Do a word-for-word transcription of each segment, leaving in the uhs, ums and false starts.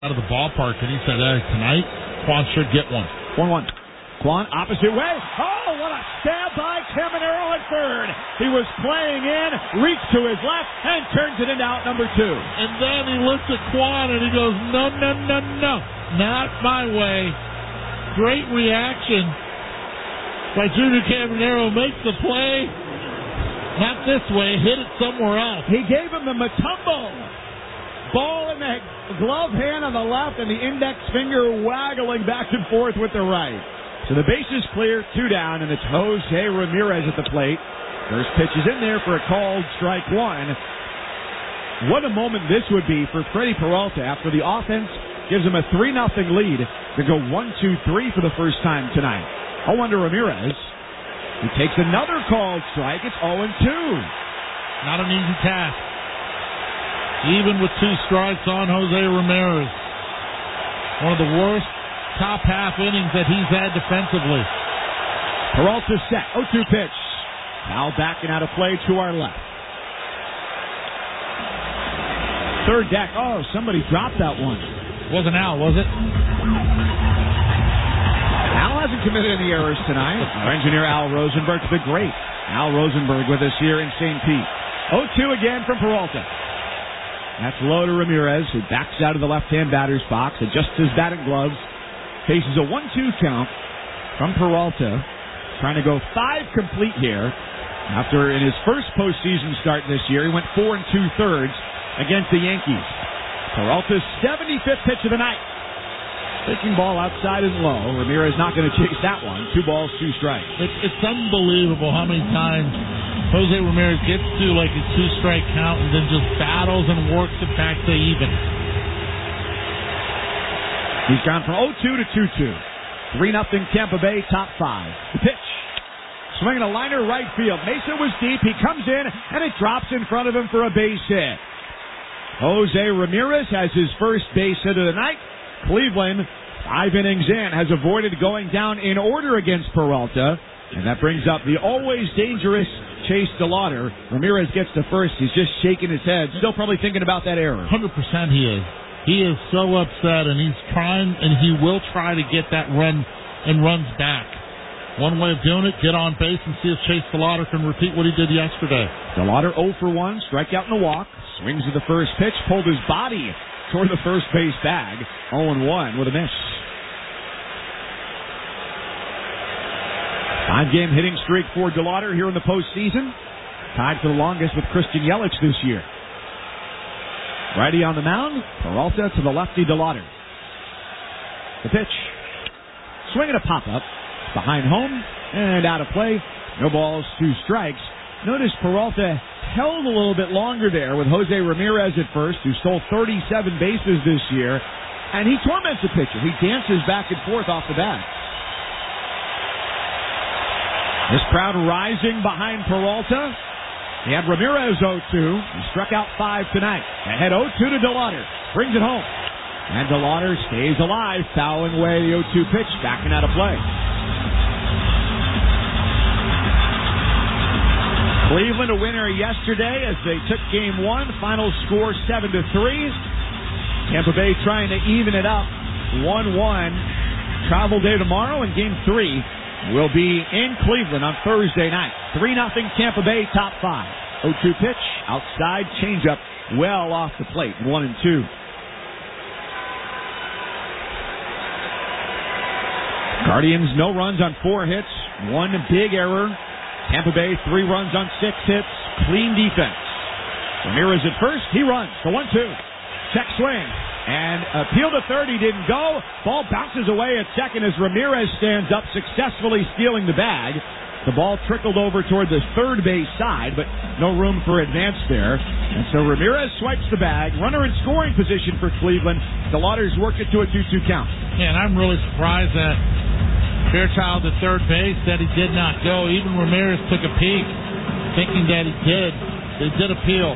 out of the ballpark, and he said, hey, tonight, Quan should get one. one one. Quan, opposite way. Oh, what a stab by Caminero at third. He was playing in, reached to his left, and turns it into out number two. And then he looks at Quan, and he goes, no, no, no, no, not my way. Great reaction by Junior Caminero. Makes the play. Not this way. Hit it somewhere else. He gave him the Mutombo. Ball in the glove hand on the left and the index finger waggling back and forth with the right. So the base is clear, two down, and it's Jose Ramirez at the plate. First pitch is in there for a called strike one. What a moment this would be for Freddie Peralta after the offense gives him a three nothing lead to go one two three for the first time tonight. oh one to Ramirez. He takes another called strike. It's oh and two. Not an easy task. Even with two strikes on Jose Ramirez. One of the worst top half innings that he's had defensively. Peralta set. oh two pitch. Now backing out of play to our left. Third deck. Oh, somebody dropped that one. Wasn't Al, was it? Al hasn't committed any errors tonight. Our engineer Al Rosenberg, the great Al Rosenberg with us here in Saint Pete. oh two again from Peralta. That's low to Ramirez, who backs out of the left-hand batter's box, adjusts his batting gloves, faces a one two count from Peralta, trying to go five complete here. After, in his first postseason start this year, he went four and two-thirds against the Yankees. Peralta's seventy-fifth pitch of the night. Pitching ball outside and low. Ramirez not going to chase that one. Two balls, two strikes. It's, it's unbelievable how many times Jose Ramirez gets to like a two-strike count and then just battles and works it back to even. He's gone from oh two to two two. three nothing Tampa Bay, top five. The pitch. Swinging a liner right field. Mason was deep. He comes in, and it drops in front of him for a base hit. Jose Ramirez has his first base hit of the night. Cleveland, five innings in, has avoided going down in order against Peralta. And that brings up the always dangerous Chase DeLauder. Ramirez gets to first. He's just shaking his head, still probably thinking about that error. one hundred percent he is. He is so upset, and he's trying, and he will try to get that run and runs back. One way of doing it, get on base and see if Chase DeLauder can repeat what he did yesterday. DeLauder oh for one, strikeout and a walk. Swings at the first pitch, pulled his body toward the first base bag. oh and one with a miss. Five-game hitting streak for DeLauder here in the postseason. Tied for the longest with Christian Yelich this year. Righty on the mound. Peralta to the lefty DeLauder. The pitch. Swinging a pop-up. Behind home and out of play. No balls, two strikes. Notice Peralta held a little bit longer there with Jose Ramirez at first, who stole thirty-seven bases this year. And he torments the pitcher. He dances back and forth off the bat. This crowd rising behind Peralta. He had Ramirez oh two. He struck out five tonight. Ahead oh two to DeLauder. Brings it home. And DeLauder stays alive, fouling away the oh two pitch, backing out of play. Cleveland a winner yesterday as they took game one. Final score seven to three. Tampa Bay trying to even it up. one one. Travel day tomorrow, and game three will be in Cleveland on Thursday night. three nothing Tampa Bay, top five. oh two pitch, outside, changeup, well off the plate, one and two. Guardians, no runs on four hits, one big error. Tampa Bay, three runs on six hits, clean defense. Ramirez at first, he runs, the one two. Check swing. And appeal to third, he didn't go. Ball bounces away at second as Ramirez stands up, successfully stealing the bag. The ball trickled over toward the third base side, but no room for advance there. And so Ramirez swipes the bag. Runner in scoring position for Cleveland. DeLauder's worked it to a two two count. Yeah, and I'm really surprised that Fairchild at third base said he did not go. Even Ramirez took a peek, thinking that he did. They did appeal.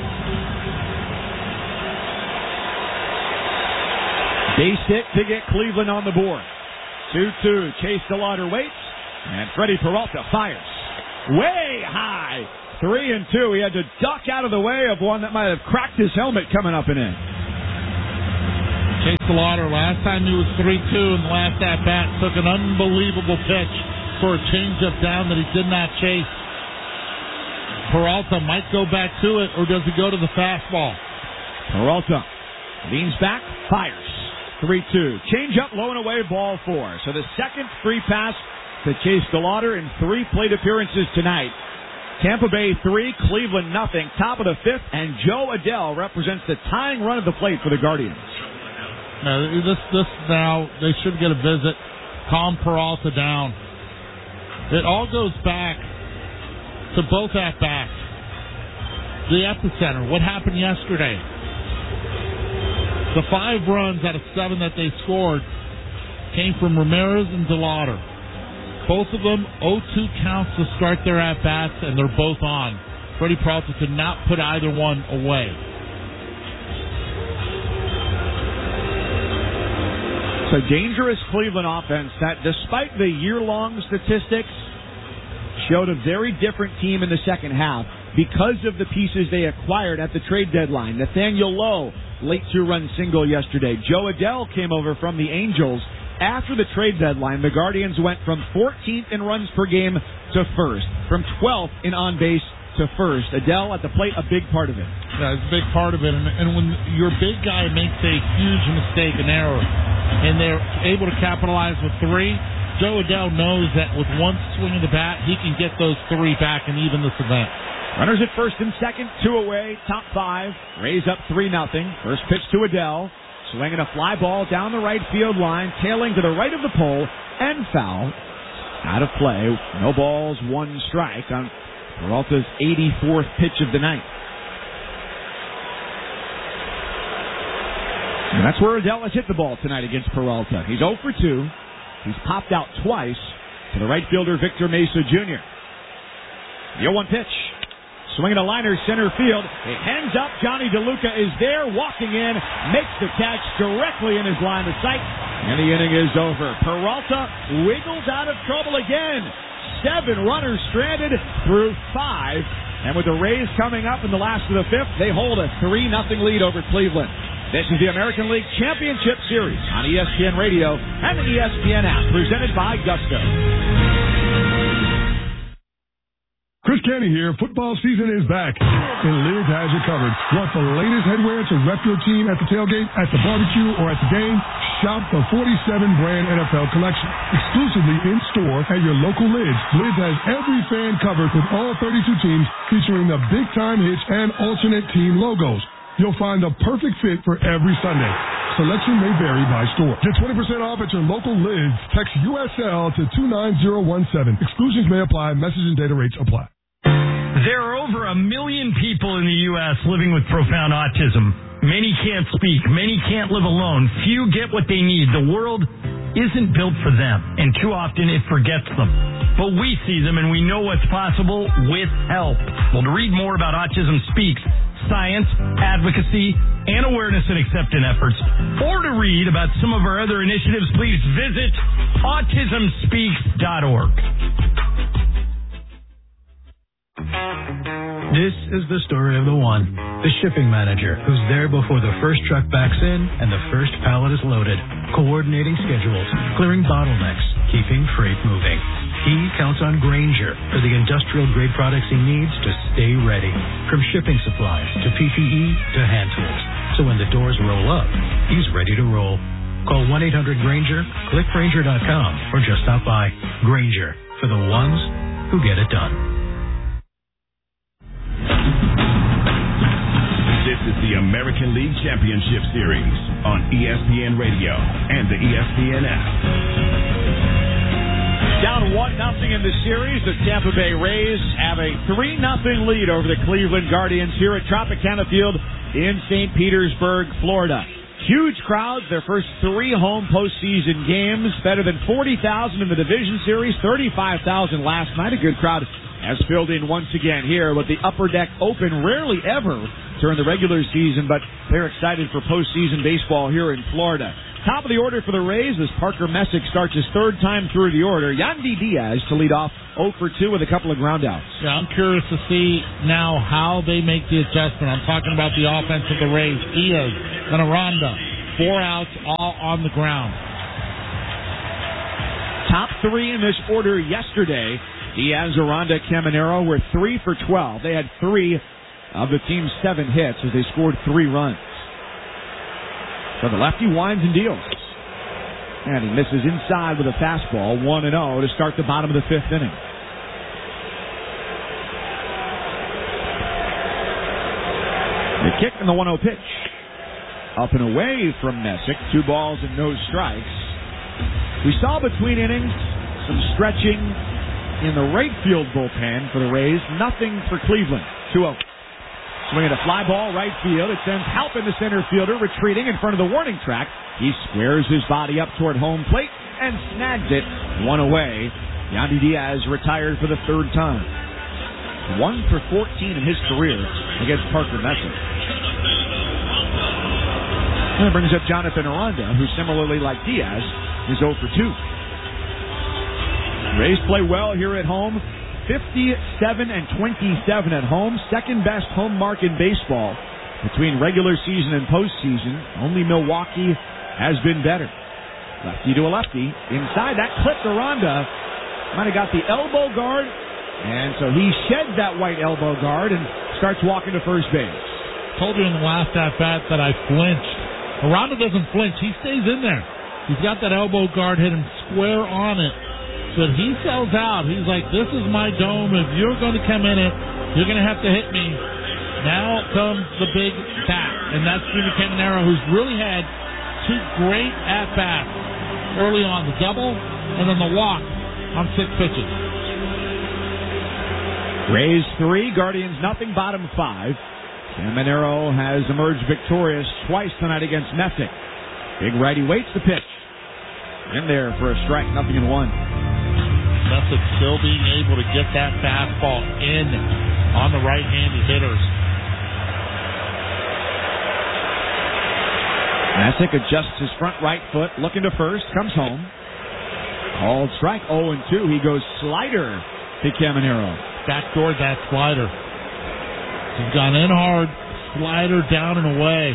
Base hit to get Cleveland on the board. two two. Chase DeLauder waits. And Freddie Peralta fires. Way high. Three and two. He had to duck out of the way of one that might have cracked his helmet coming up and in. DeLauder, last time he was three two in the last at-bat, took an unbelievable pitch for a changeup down that he did not chase. Peralta might go back to it, or does he go to the fastball? Peralta leans back, fires. three two. Changeup, low and away, ball four. So the second free pass to Chase DeLauder in three plate appearances tonight. Tampa Bay three, Cleveland nothing. Top of the fifth, and Joe Adell represents the tying run at the plate for the Guardians. Now, this, this now, they should get a visit. Calm Peralta down. It all goes back to both at-bats. The epicenter, what happened yesterday? The five runs out of seven that they scored came from Ramirez and DeLauder. Both of them oh two counts to start their at-bats, and they're both on. Freddie Peralta could not put either one away. It's a dangerous Cleveland offense that, despite the year-long statistics, showed a very different team in the second half because of the pieces they acquired at the trade deadline. Nathaniel Lowe, late two-run single yesterday. Joe Adell came over from the Angels. After the trade deadline, the Guardians went from fourteenth in runs per game to first, from twelfth in on-base to first. Adell at the plate, a big part of it. Yeah, it's a big part of it. And, and when your big guy makes a huge mistake, an error, and they're able to capitalize with three, Joe Adell knows that with one swing of the bat, he can get those three back and even this event. Runners at first and second, two away, top five. Rays up three nothing. First pitch to Adell. Swinging a fly ball down the right field line, tailing to the right of the pole, and foul. Out of play. No balls, one strike on Peralta's eighty-fourth pitch of the night. And that's where Adell has hit the ball tonight against Peralta. He's oh for two. He's popped out twice to the right fielder, Victor Mesa Junior The oh one pitch. Swinging a liner center field. It hangs up. Johnny DeLuca is there, walking in, makes the catch directly in his line of sight, and the inning is over. Peralta wiggles out of trouble again. Seven runners stranded through five. And with the Rays coming up in the last of the fifth, they hold a three nothing lead over Cleveland. This is the American League Championship Series on E S P N Radio and the E S P N app, presented by Gusto. Chris Canty here. Football season is back, and Lids has you covered. Want the latest headwear to rep your team at the tailgate, at the barbecue, or at the game? Shop the forty-seven brand N F L collection. Exclusively in-store at your local Lids. Lids has every fan covered with all thirty-two teams, featuring the big-time hits and alternate team logos. You'll find the perfect fit for every Sunday. Selection may vary by store. Get twenty percent off at your local Lids. Text U S L to two nine zero one seven. Exclusions may apply. Message and data rates apply. There are over a million people in the U S living with profound autism. Many can't speak. Many can't live alone. Few get what they need. The world isn't built for them, and too often it forgets them. But we see them, and we know what's possible with help. Well, to read more about Autism Speaks, science, advocacy, and awareness and acceptance efforts, or to read about some of our other initiatives, please visit autism speaks dot org. This is the story of the one, the shipping manager, who's there before the first truck backs in and the first pallet is loaded, coordinating schedules, clearing bottlenecks, keeping freight moving. He counts on Grainger for the industrial-grade products he needs to stay ready, from shipping supplies to P P E to hand tools. So when the doors roll up, he's ready to roll. Call one eight hundred Grainger, click Grainger dot com, or just stop by. Grainger, for the ones who get it done. This is the American League Championship Series on E S P N Radio and the E S P N app. Down one nothing in the series, the Tampa Bay Rays have a three nothing lead over the Cleveland Guardians here at Tropicana Field in Saint Petersburg, Florida. Huge crowds, their first three home postseason games, better than forty thousand in the division series, thirty-five thousand last night. A good crowd has filled in once again here with the Upper Deck Open, rarely ever during the regular season, but they're excited for postseason baseball here in Florida. Top of the order for the Rays as Parker Messick starts his third time through the order. Yandy Diaz to lead off oh for two with a couple of groundouts. Yeah, I'm curious to see now how they make the adjustment. I'm talking about the offense of the Rays. Diaz and Aranda four outs, all on the ground. Top three in this order yesterday. Diaz, Aranda, Caminero were three for twelve. They had three of the team's seven hits as they scored three runs. So the lefty winds and deals. And he misses inside with a fastball, one and oh to start the bottom of the fifth inning. The kick and the one oh pitch. Up and away from Messick. Two balls and no strikes. We saw between innings some stretching in the right field bullpen for the Rays. Nothing for Cleveland. two oh. Swinging a fly ball right field. It sends help in the center fielder, retreating in front of the warning track. He squares his body up toward home plate and snags it one away. Yandy Diaz retired for the third time. One for fourteen in his career against Parker Messick. And it brings up Jonathan Aranda, who similarly like Diaz is oh for two. Rays play well here at home. fifty-seven and twenty-seven at home. Second best home mark in baseball. Between regular season and postseason, only Milwaukee has been better. Lefty to a lefty. Inside, that clipped Aranda. Might have got the elbow guard. And so he sheds that white elbow guard and starts walking to first base. Told you in the last at-bat that I flinched. Aranda doesn't flinch. He stays in there. He's got that elbow guard, hit him square on it. But he sells out. He's like, this is my dome. If you're going to come in it, you're going to have to hit me. Now comes the big bat. And that's Junior Caminero, who's really had two great at-bats early on. The double and then the walk on six pitches. Rays three, Guardians nothing, bottom five. Caminero has emerged victorious twice tonight against Messick. Big righty waits the pitch. In there for a strike, nothing in one. Messick still being able to get that fastball in on the right-handed hitters. Messick adjusts his front right foot, looking to first, comes home. Called strike, oh and two. He goes slider to Caminero. Backdoor that slider. He's gone in hard, slider down and away.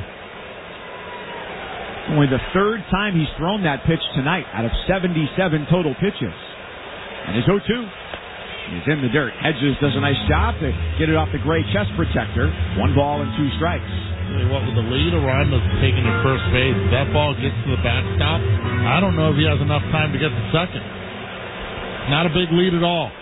Only the third time he's thrown that pitch tonight out of seventy-seven total pitches. And his oh two is in the dirt. Hedges does a nice job to get it off the gray chest protector. One ball and two strikes. Really, what with the lead, Aranda's taking to first base. If that ball gets to the backstop, I don't know if he has enough time to get to second. Not a big lead at all.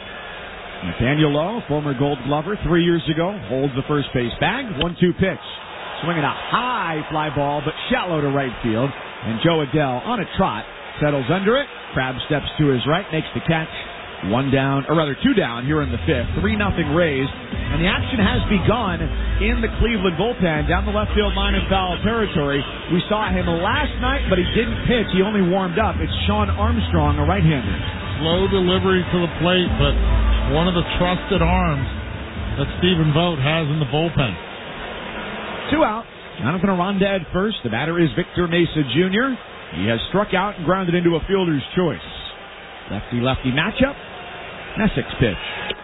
Nathaniel Lowe, former Gold Glover, three years ago, holds the first base bag. one two pitch. Swinging a high fly ball, but shallow to right field. And Joe Adell on a trot settles under it. Crab steps to his right, makes the catch. One down, or rather two down here in the fifth. three nothing Rays. And the action has begun in the Cleveland bullpen down the left field line in foul territory. We saw him last night, but he didn't pitch. He only warmed up. It's Sean Armstrong, a right-hander. Slow delivery to the plate, but one of the trusted arms that Stephen Vogt has in the bullpen. Two out. Jonathan Aranda at first. The batter is Victor Mesa Junior He has struck out and grounded into a fielder's choice. Lefty-lefty matchup. Messick's pitch.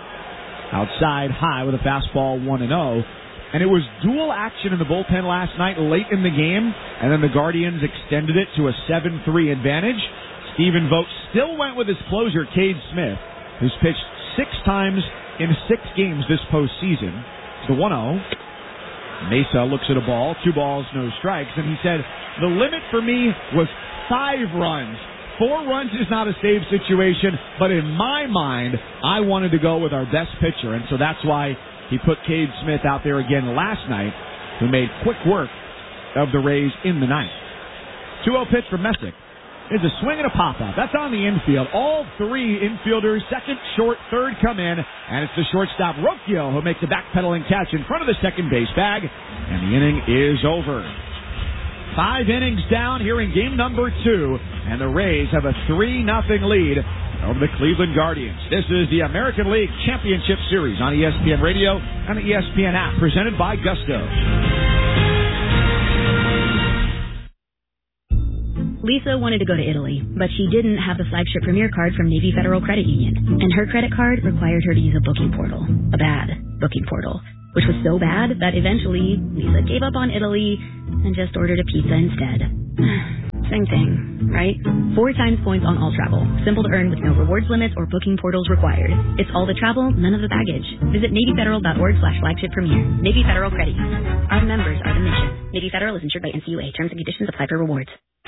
Outside high with a fastball one and oh. And it was dual action in the bullpen last night late in the game, and then the Guardians extended it to a seven three advantage. Stephen Vogt still went with his closer, Cade Smith, who's pitched six times in six games this postseason. The one oh. Mesa looks at a ball, two balls, no strikes, and he said, the limit for me was five runs. Four runs is not a save situation, but in my mind, I wanted to go with our best pitcher, and so that's why he put Cade Smith out there again last night, who made quick work of the Rays in the ninth. two oh pitch from Messick. It's a swing and a pop-up. That's on the infield. All three infielders, second, short, third, come in, and it's the shortstop, Rocchio, who makes a backpedaling catch in front of the second base bag, and the inning is over. Five innings down here in game number two, and the Rays have a three nothing lead over the Cleveland Guardians. This is the American League Championship Series on E S P N Radio and the E S P N app, presented by Gusto. Lisa wanted to go to Italy, but she didn't have the flagship Premier card from Navy Federal Credit Union, and her credit card required her to use a booking portal, a bad booking portal, which was so bad that eventually Lisa gave up on Italy and just ordered a pizza instead. Same thing, right? Four times points on all travel. Simple to earn with no rewards limits or booking portals required. It's all the travel, none of the baggage. Visit NavyFederal.org slash flagship premier. Navy Federal Credit Union. Our members are the mission. Navy Federal is insured by N C U A. Terms and conditions apply for rewards.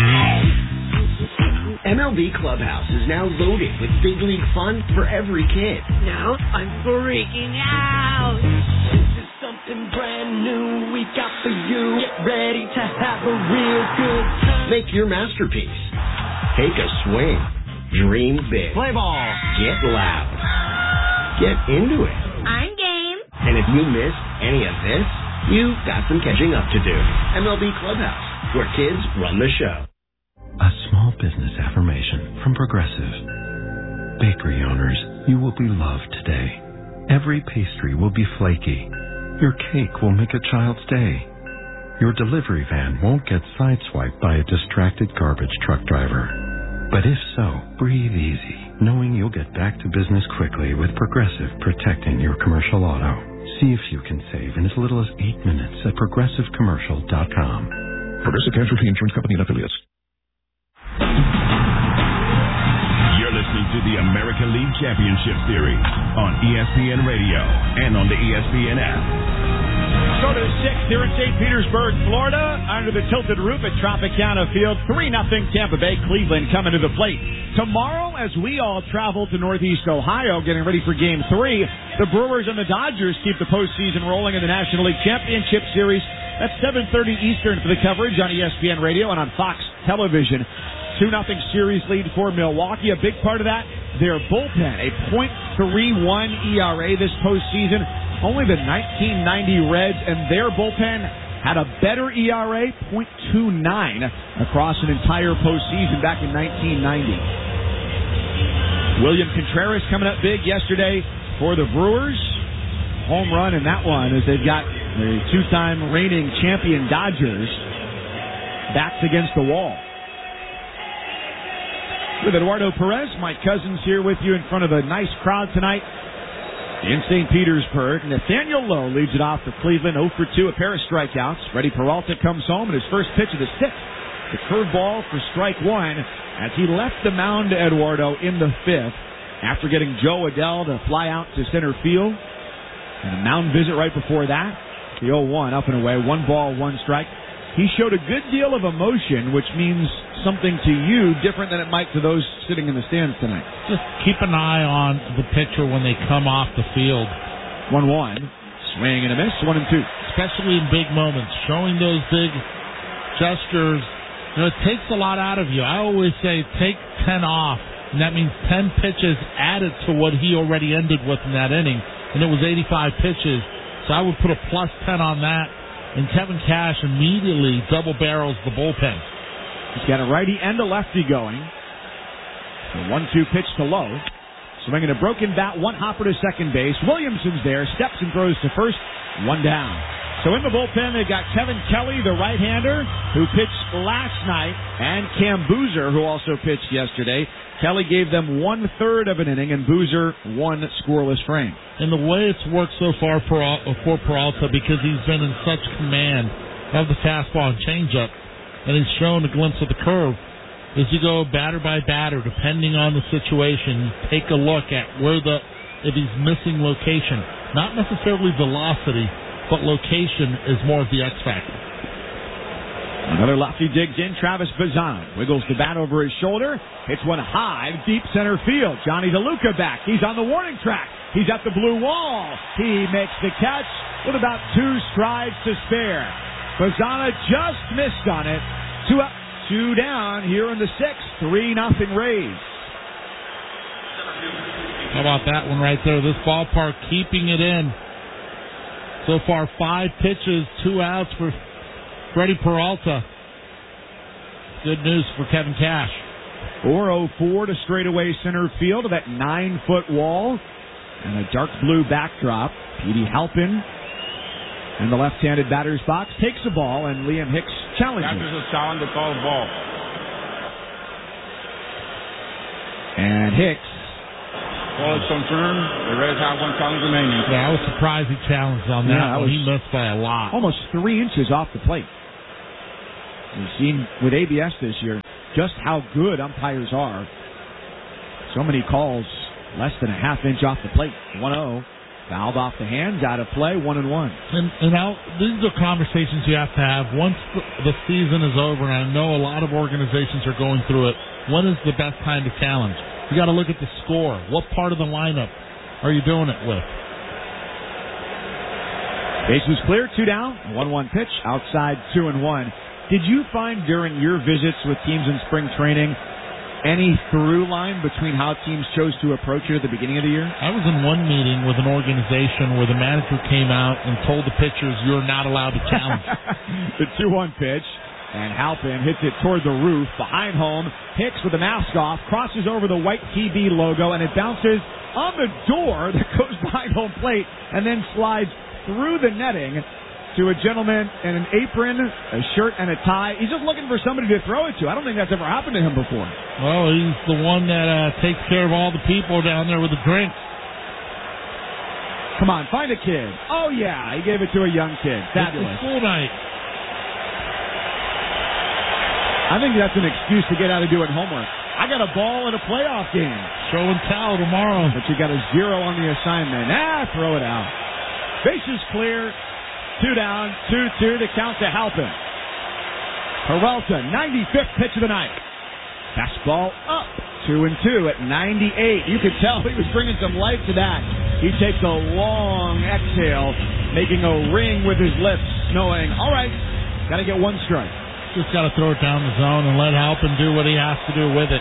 M L B Clubhouse is now loaded with big league fun for every kid. Now I'm freaking out. This is something brand new we got for you. Get ready to have a real good time. Make your masterpiece. Take a swing. Dream big. Play ball. Get loud. Get into it. I'm game. And if you missed any of this, you've got some catching up to do. M L B Clubhouse, where kids run the show. A small business affirmation from Progressive. Bakery owners, you will be loved today. Every pastry will be flaky. Your cake will make a child's day. Your delivery van won't get sideswiped by a distracted garbage truck driver. But if so, breathe easy, knowing you'll get back to business quickly with Progressive protecting your commercial auto. See if you can save in as little as eight minutes at progressive commercial dot com. Progressive Casualty Insurance Company and Affiliates. You're listening to the American League Championship Series on E S P N Radio and on the E S P N app. Go to the sixth here in Saint Petersburg, Florida, under the tilted roof at Tropicana Field. three nothing Tampa Bay, Cleveland coming to the plate. Tomorrow, as we all travel to Northeast Ohio, getting ready for Game three, the Brewers and the Dodgers keep the postseason rolling in the National League Championship Series. That's seven thirty Eastern for the coverage on E S P N Radio and on Fox Television. two nothing series lead for Milwaukee. A big part of that, their bullpen, a point three one E R A this postseason. Only the nineteen ninety Reds and their bullpen had a better E R A, point two nine, across an entire postseason back in nineteen ninety. William Contreras coming up big yesterday for the Brewers. Home run in that one as they've got the two-time reigning champion Dodgers backs against the wall. With Eduardo Perez, Mike Cousins here with you in front of a nice crowd tonight in Saint Petersburg. Nathaniel Lowe leads it off for Cleveland, oh for two, a pair of strikeouts. Freddie Peralta comes home, and his first pitch of the sixth, the curveball for strike one, as he left the mound to Eduardo in the fifth after getting Joe Adell to fly out to center field. And a mound visit right before that, the oh one up and away, one ball, one strike. He showed a good deal of emotion, which means something to you different than it might to those sitting in the stands tonight. Just keep an eye on the pitcher when they come off the field. one one. Swing and a miss. one and two. Especially in big moments. Showing those big gestures. You know, it takes a lot out of you. I always say take ten off, and that means ten pitches added to what he already ended with in that inning. And it was eighty-five pitches. So I would put a plus ten on that. And Kevin Cash immediately double barrels the bullpen. He's got a righty and a lefty going. The one two pitch to Lowe. Swinging a broken bat, one hopper to second base. Williamson's there, steps and throws to first, one down. So in the bullpen, they've got Kevin Kelly, the right-hander, who pitched last night, and Cam Boozer, who also pitched yesterday. Kelly gave them one-third of an inning, and Boozer one scoreless frame. And the way it's worked so far for, for Peralta, because he's been in such command of the fastball and changeup, and he's shown a glimpse of the curve, is you go batter by batter, depending on the situation, take a look at where the, if he's missing location. Not necessarily velocity, but location is more of the X factor. Another lefty digs in. Travis Bazzano wiggles the bat over his shoulder. Hits one high, deep center field. Johnny DeLuca back. He's on the warning track. He's at the blue wall. He makes the catch with about two strides to spare. Bazzano just missed on it. Two up, two down here in the sixth. Three nothing Rays. How about that one right there? This ballpark keeping it in. So far, five pitches, two outs for Freddie Peralta. Good news for Kevin Cash. four oh four to straightaway center field of that nine-foot wall and a dark blue backdrop. Petey Halpin in the left-handed batter's box takes the ball, and Liam Hicks challenges. Catcher's a challenge to call ball. And Hicks. Ball is confirmed. The Reds have one count remaining. Yeah, I was surprised he challenged on that. Yeah, that one. was He missed by a lot. Almost three inches off the plate. We've seen with A B S this year just how good umpires are. So many calls less than a half inch off the plate. one oh. Fouled off the hands, out of play, one and one. And, and now, these are conversations you have to have once the season is over, and I know a lot of organizations are going through it. When is the best time to challenge? You got to look at the score. What part of the lineup are you doing it with? Base was clear, two down, one one pitch, outside two and one. Did you find during your visits with teams in spring training any through line between how teams chose to approach it at the beginning of the year? I was in one meeting with an organization where the manager came out and told the pitchers, you're not allowed to challenge. The two one pitch, and Halpin hits it toward the roof, behind home. Hicks with the mask off, crosses over the white T V logo, and it bounces on the door that goes behind home plate, and then slides through the netting to a gentleman in an apron, a shirt, and a tie. He's just looking for somebody to throw it to. I don't think that's ever happened to him before. Well, he's the one that uh, takes care of all the people down there with the drinks. Come on, find a kid. Oh, yeah, he gave it to a young kid. Fabulous. It's school night. I think that's an excuse to get out of doing homework. I got a ball in a playoff game. Show and tell tomorrow. But you got a zero on the assignment. Ah, throw it out. Bases clear. Two down, two two, the count to Halpin. Peralta, ninety-fifth pitch of the night. Fastball up, two and two at ninety-eight. You could tell he was bringing some life to that. He takes a long exhale, making a ring with his lips, knowing, all right, got to get one strike. Just got to throw it down the zone and let Halpin do what he has to do with it.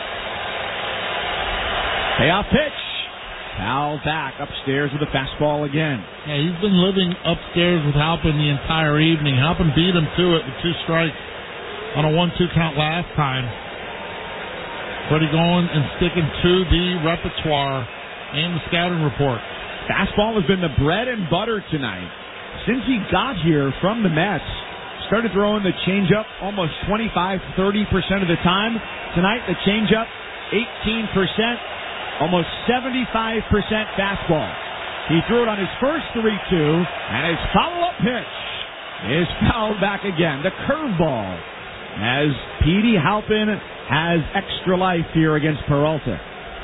Payoff pitch. Foul back upstairs with a fastball again. Yeah, he's been living upstairs with Halpin the entire evening. Halpin beat him to it with two strikes on a one two count last time. Freddie going and sticking to the repertoire and the scouting report. Fastball has been the bread and butter tonight. Since he got here from the Mets, started throwing the changeup almost twenty-five, thirty percent of the time. Tonight, the changeup, eighteen percent. Almost seventy-five percent fastball. He threw it on his first three two, and his follow-up pitch is fouled back again. The curveball, as Petey Halpin has extra life here against Peralta.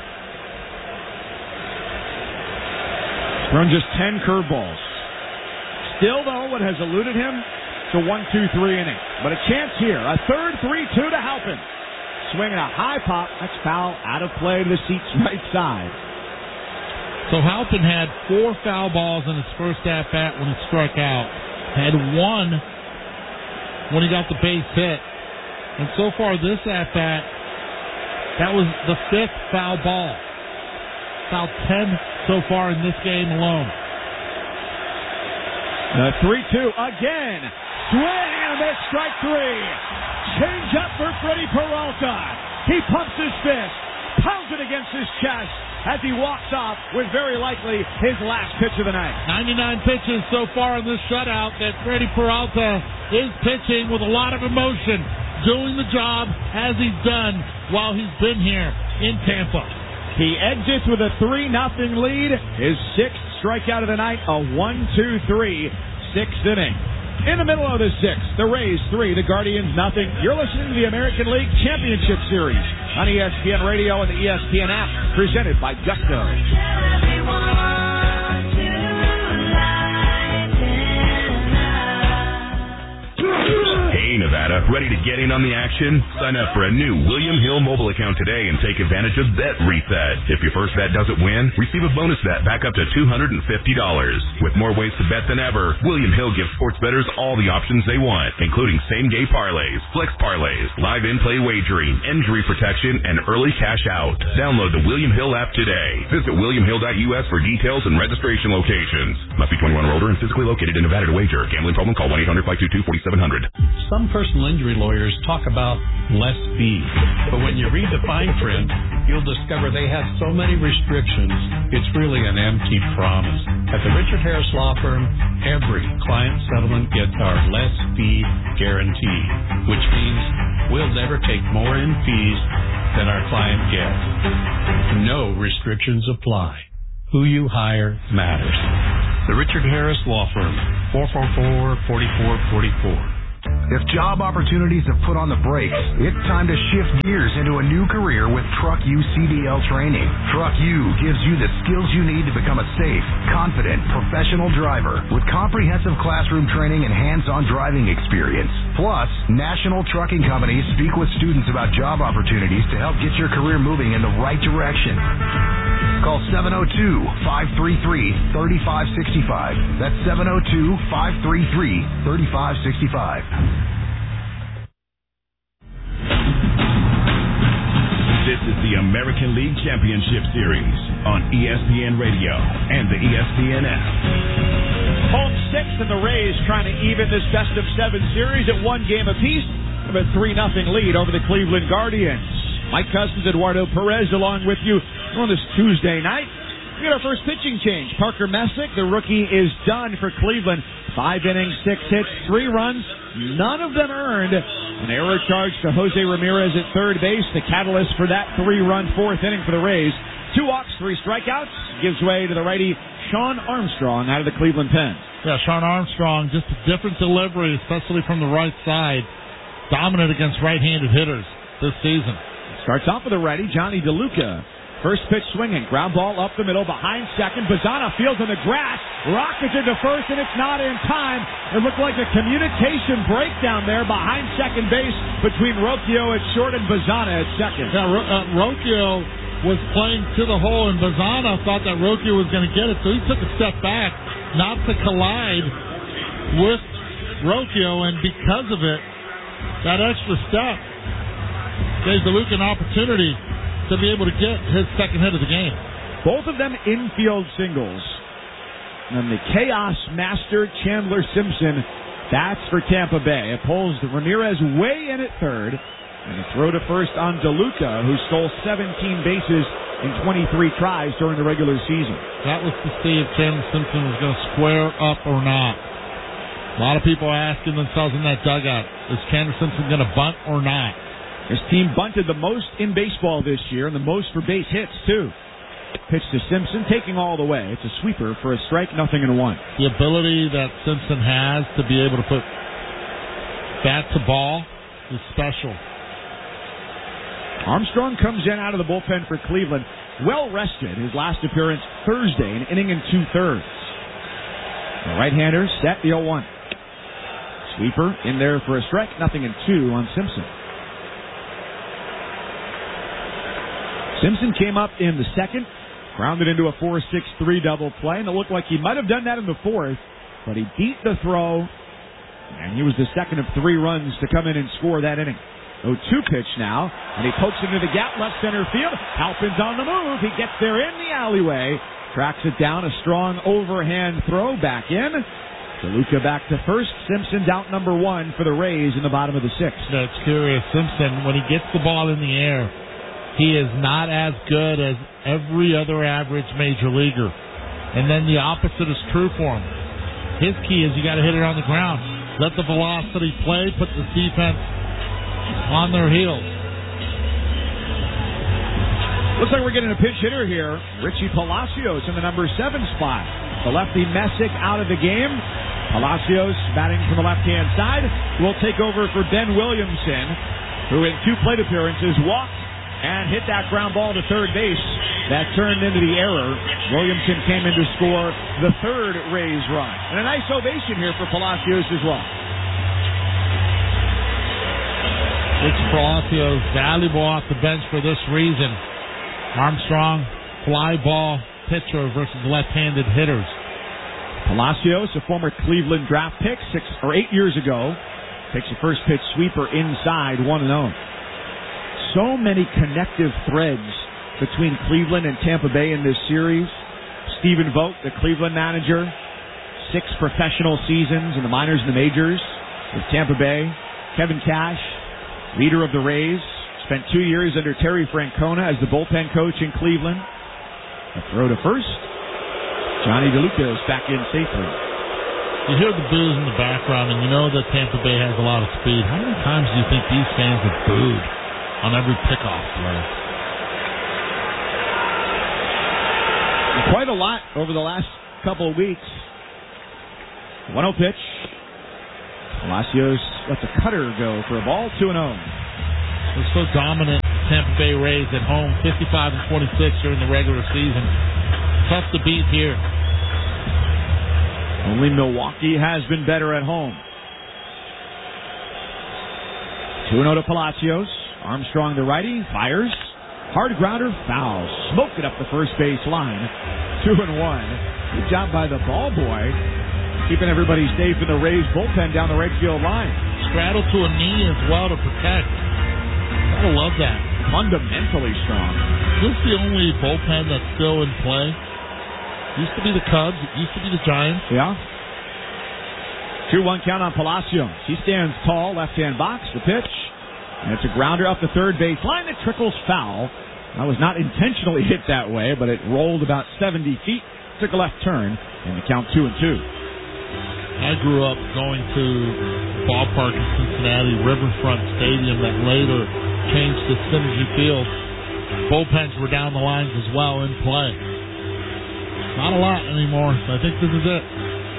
Thrown just ten curveballs. Still, though, what has eluded him to one two three inning. But a chance here. A third three two to Halpin. Swinging a high pop. That's foul out of play to the seat's right side. So Halpin had four foul balls in his first at-bat when he struck out. Had one when he got the base hit. And so far this at-bat, that was the fifth foul ball. Foul ten so far in this game alone. The three two again. Swing and a miss, strike three. Change up for Freddie Peralta. He pumps his fist, pounds it against his chest as he walks off with very likely his last pitch of the night. ninety-nine pitches so far in this shutout that Freddie Peralta is pitching with a lot of emotion, doing the job as he's done while he's been here in Tampa. He exits with a three nothing lead, his sixth strikeout of the night, a one two three, sixth inning. In the middle of the sixth, the Rays three, the Guardians nothing. You're listening to the American League Championship Series on E S P N Radio and the E S P N app, presented by Gusto. Hey, Nevada, ready to get in on the action? Sign up for a new William Hill mobile account today and take advantage of Bet Reset. If your first bet doesn't win, receive a bonus bet back up to two hundred fifty dollars. With more ways to bet than ever, William Hill gives sports bettors all the options they want, including same-game parlays, flex parlays, live in-play wagering, injury protection, and early cash out. Download the William Hill app today. Visit william hill dot U S for details and registration locations. Must be twenty-one or older and physically located in Nevada to wager. Gambling problem? Call one eight hundred five two two four seven zero zero. Some personal injury lawyers talk about less fees, but when you read the fine print, you'll discover they have so many restrictions, it's really an empty promise. At the Richard Harris Law Firm, every client settlement gets our less fee guarantee, which means we'll never take more in fees than our client gets. No restrictions apply. Who you hire matters. The Richard Harris Law Firm, four four four, four four four four. If job opportunities have put on the brakes, it's time to shift gears into a new career with Truck U C D L training. Truck U gives you the skills you need to become a safe, confident, professional driver with comprehensive classroom training and hands-on driving experience. Plus, national trucking companies speak with students about job opportunities to help get your career moving in the right direction. Call seven oh two, five three three, three five six five. That's seven oh two, five three three, three five six five. This is the American League Championship Series on E S P N Radio and the E S P N app. Home six, and the Rays trying to even this best of seven series at one game apiece of a three nothing lead over the Cleveland Guardians. Mike Cousins, Eduardo Perez along with you on this Tuesday night. We got our first pitching change. Parker Messick, the rookie, is done for Cleveland. Five innings, six hits, three runs, none of them earned. An error charge to Jose Ramirez at third base, the catalyst for that three-run fourth inning for the Rays. Two walks, three strikeouts, gives way to the righty Sean Armstrong out of the Cleveland pen. Yeah, Sean Armstrong, just a different delivery, especially from the right side. Dominant against right-handed hitters this season. Starts off with a righty, Johnny DeLuca. First pitch swinging, ground ball up the middle behind second. Bazzana fields in the grass, rockets into first, and it's not in time. It looked like a communication breakdown there behind second base between Rocchio at short and Bazzana at second. Yeah, Ro- uh, Rocchio was playing to the hole, and Bazzana thought that Rocchio was going to get it, so he took a step back not to collide with Rocchio, and because of it, that extra step gave DeLuca an opportunity to be able to get his second hit of the game. Both of them infield singles. And the chaos master, Chandler Simpson, bats for Tampa Bay. It pulls Ramirez way in at third. And a throw to first on DeLuca, who stole seventeen bases in twenty-three tries during the regular season. That was to see if Chandler Simpson was going to square up or not. A lot of people are asking themselves in that dugout, is Chandler Simpson going to bunt or not? His team bunted the most in baseball this year, and the most for base hits, too. Pitch to Simpson, taking all the way. It's a sweeper for a strike, nothing and a one. The ability that Simpson has to be able to put bat to ball is special. Armstrong comes in out of the bullpen for Cleveland, well rested. His last appearance Thursday, an inning and two-thirds. The right-hander set the oh one. Sweeper in there for a strike, nothing and two on Simpson. Simpson came up in the second, grounded into a four six three double play, and it looked like he might have done that in the fourth, but he beat the throw, and he was the second of three runs to come in and score that inning. oh two pitch now, and he pokes into the gap, left center field. Halpin's on the move. He gets there in the alleyway, tracks it down, a strong overhand throw back in. DeLuca back to first. Simpson's out number one for the Rays in the bottom of the sixth. That's curious. Simpson, when he gets the ball in the air, he is not as good as every other average major leaguer. And then the opposite is true for him. His key is you got to hit it on the ground. Let the velocity play, put the defense on their heels. Looks like we're getting a pinch hitter here. Richie Palacios in the number seven spot. The lefty Messick out of the game. Palacios batting from the left-hand side will take over for Ben Williamson, who in two plate appearances walked and hit that ground ball to third base. That turned into the error. Williamson came in to score the third Rays run. And a nice ovation here for Palacios as well. Rich Palacios, valuable off the bench for this reason. Armstrong, fly ball pitcher versus left-handed hitters. Palacios, a former Cleveland draft pick six or eight years ago, takes a first pitch sweeper inside, one and oh. So many connective threads between Cleveland and Tampa Bay in this series. Stephen Vogt, the Cleveland manager, six professional seasons in the minors and the majors with Tampa Bay. Kevin Cash, leader of the Rays, spent two years under Terry Francona as the bullpen coach in Cleveland. A throw to first. Johnny DeLuca is back in safely. You hear the boos in the background, and you know that Tampa Bay has a lot of speed. How many times do you think these fans have booed on every pickoff play. Quite a lot over the last couple of weeks. one oh pitch. Palacios lets a cutter go for a ball, two and oh. They're so dominant, Tampa Bay Rays at home, fifty-five and twenty-six during the regular season. Tough to beat here. Only Milwaukee has been better at home. two and oh to Palacios. Armstrong, the righty, fires. Hard grounder, foul. Smoked it up the first base line. two and one. Good job by the ball boy, keeping everybody safe in the Rays bullpen down the right field line. Straddle to a knee as well to protect. Gotta love that. Fundamentally strong. This is the only bullpen that's still in play. Used to be the Cubs. It used to be the Giants. Yeah. two one count on Palacios. He stands tall, left-hand box, the pitch. And it's a grounder up the third base line that trickles foul. That was not intentionally hit that way, but it rolled about seventy feet, took a left turn, and the count two and two. I grew up going to the ballpark in Cincinnati, Riverfront Stadium, that later changed to Synergy Field. Bullpens were down the lines as well in play. Not a lot anymore, so I think this is it.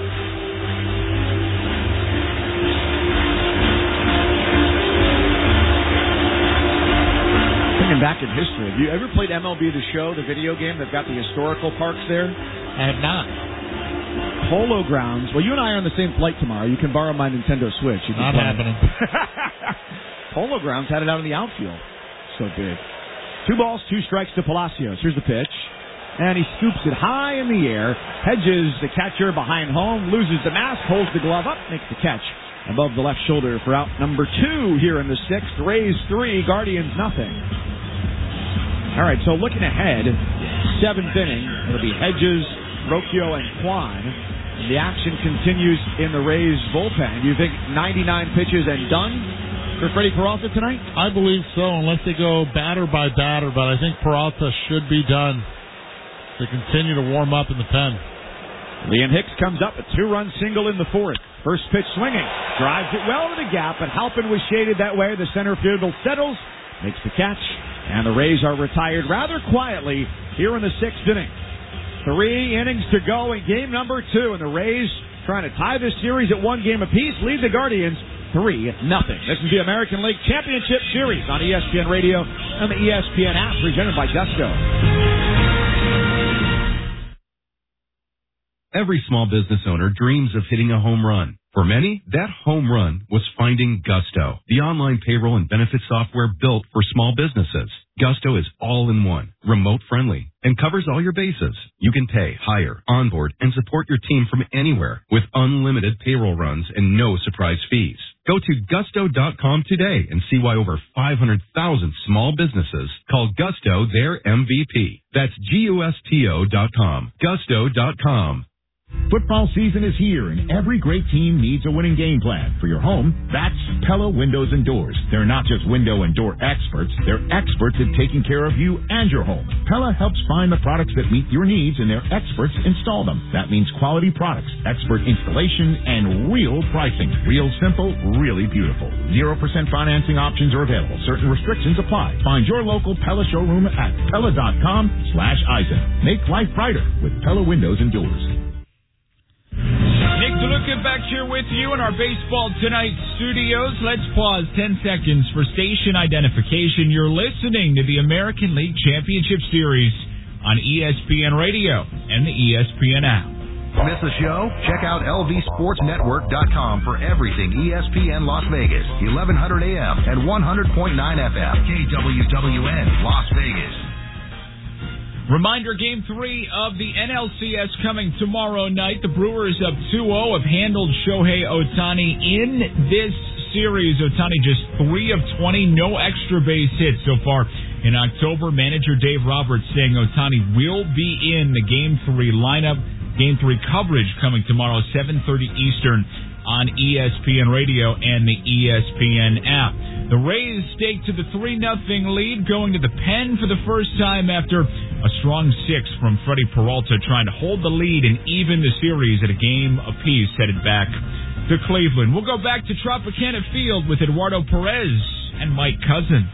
Thinking back in history, have you ever played M L B The Show, the video game? They've got the historical parks there. I have not. Polo Grounds. Well, you and I are on the same flight tomorrow. You can borrow my Nintendo Switch. You can Not play. happening. Polo Grounds had it out in the outfield. So big. Two balls, two strikes to Palacios. Here's the pitch. And he scoops it high in the air. Hedges, the catcher, behind home. Loses the mask, holds the glove up, makes the catch above the left shoulder for out number two here in the sixth. Rays three, Guardians nothing. All right, so looking ahead, seventh inning, it'll be Hedges, Rocchio, and Kwan. The action continues in the Rays bullpen. Do you think ninety-nine pitches and done for Freddie Peralta tonight? I believe so, unless they go batter by batter, but I think Peralta should be done to continue to warm up in the pen. Liam Hicks comes up, a two-run single in the fourth. First pitch swinging. Drives it well to the gap, but Halpin was shaded that way. The center fielder settles, makes the catch, and the Rays are retired rather quietly here in the sixth inning. Three innings to go in game number two, and the Rays trying to tie this series at one game apiece, lead the Guardians three nothing. This is the American League Championship Series on E S P N Radio and the E S P N app, presented by Gusto. Every small business owner dreams of hitting a home run. For many, that home run was finding Gusto, the online payroll and benefit software built for small businesses. Gusto is all-in-one, remote-friendly, and covers all your bases. You can pay, hire, onboard, and support your team from anywhere with unlimited payroll runs and no surprise fees. Go to gusto dot com today and see why over five hundred thousand small businesses call Gusto their M V P. That's G U S T O dot com. Gusto dot com. Football season is here, and every great team needs a winning game plan. For your home, that's Pella Windows and Doors. They're not just window and door experts. They're experts at taking care of you and your home. Pella helps find the products that meet your needs, and their experts install them. That means quality products, expert installation, and real pricing. Real simple, really beautiful. zero percent financing options are available. Certain restrictions apply. Find your local Pella showroom at Pella dot com slash Eisen. Make life brighter with Pella Windows and Doors. Nick DeLuca back here with you in our Baseball Tonight studios. Let's pause ten seconds for station identification. You're listening to the American League Championship Series on E S P N Radio and the E S P N app. Miss a show? Check out L V Sports Network dot com for everything E S P N Las Vegas, eleven hundred A M and one hundred point nine F M, K W W N Las Vegas. Reminder, Game three of the N L C S coming tomorrow night. The Brewers up two oh have handled Shohei Ohtani in this series. Ohtani just three of twenty, no extra base hits so far in October. Manager Dave Roberts saying Ohtani will be in the Game three lineup. Game three coverage coming tomorrow, seven thirty Eastern on E S P N Radio and the E S P N app. The Rays stake to the three nothing lead, going to the pen for the first time after a strong six from Freddie Peralta, trying to hold the lead and even the series at a game apiece, headed back to Cleveland. We'll go back to Tropicana Field with Eduardo Perez and Mike Cousins.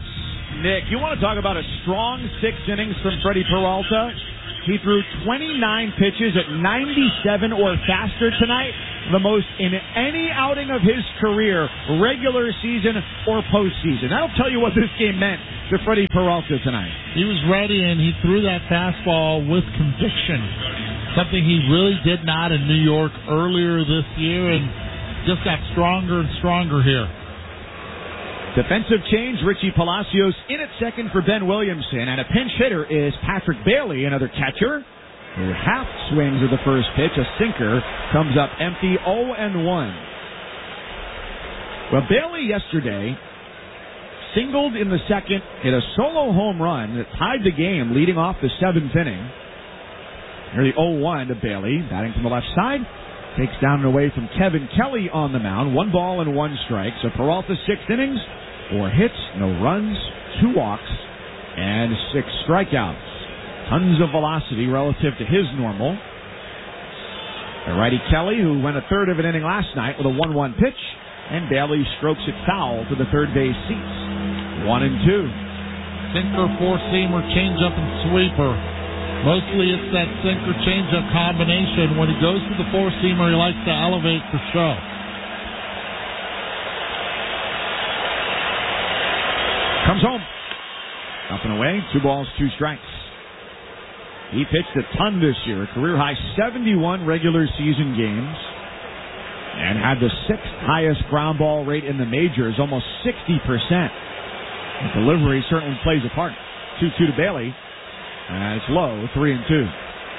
Nick, you want to talk about a strong six innings from Freddie Peralta? He threw twenty-nine pitches at ninety-seven or faster tonight, the most in any outing of his career, regular season or postseason. That'll tell you what this game meant to Freddie Peralta tonight. He was ready, and he threw that fastball with conviction, something he really did not in New York earlier this year, and just got stronger and stronger here. Defensive change, Richie Palacios in at second for Ben Williamson, and a pinch hitter is Patrick Bailey, another catcher, who half swings of the first pitch. A sinker comes up empty, oh and one. Well, Bailey yesterday singled in the second, hit a solo home run that tied the game leading off the seventh inning. Nearly oh one to Bailey, batting from the left side. Takes down and away from Kevin Kelly on the mound. One ball and one strike. So Peralta, six innings, four hits, no runs, two walks, and six strikeouts. Tons of velocity relative to his normal. The righty Kelly, who went a third of an inning last night with a one one pitch, and Bailey strokes it foul to the third base seats. One and two. Sinker, four-seamer, changeup, and sweeper. Mostly it's that sinker changeup combination. When he goes to the four-seamer, he likes to elevate for show. Comes home. Up and away. Two balls, two strikes. He pitched a ton this year. A career-high seventy-one regular season games. And had the sixth highest ground ball rate in the majors, almost sixty percent. The delivery certainly plays a part. two two to Bailey. And it's low, three and two.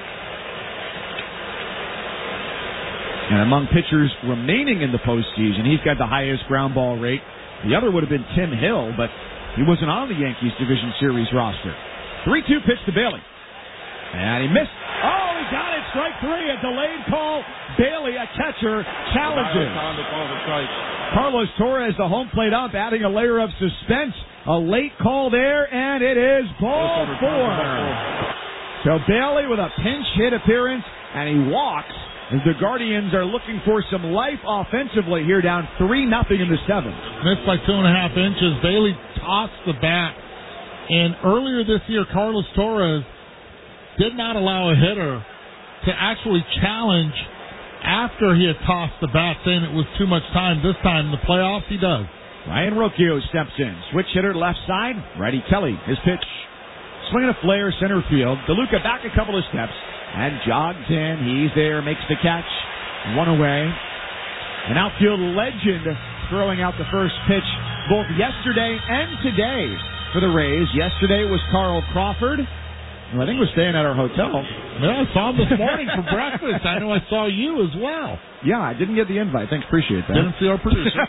And among pitchers remaining in the postseason, he's got the highest ground ball rate. The other would have been Tim Hill, but he wasn't on the Yankees Division Series roster. three two pitch to Bailey. And he missed. Oh, he got it. Strike three. A delayed call. Bailey, a catcher, challenges. Carlos Torres, the home plate up, adding a layer of suspense. A late call there, and it is ball four. So Bailey with a pinch hit appearance, and he walks as the Guardians are looking for some life offensively here, down three nothing in the seventh. Missed by two and a half inches. Bailey tossed the bat. And earlier this year, Carlos Torres did not allow a hitter to actually challenge after he had tossed the bat, saying it was too much time. This time in the playoffs, he does. Ryan Rocchio steps in. Switch hitter left side. Righty Kelly. His pitch. Swinging a flare center field. DeLuca back a couple of steps and jogs in. He's there. Makes the catch. One away. An outfield legend throwing out the first pitch both yesterday and today for the Rays. Yesterday was Carl Crawford, who I think was staying at our hotel. Yeah, I saw him this morning for breakfast. I know I saw you as well. Yeah, I didn't get the invite. Thanks, appreciate that. Didn't see our producer.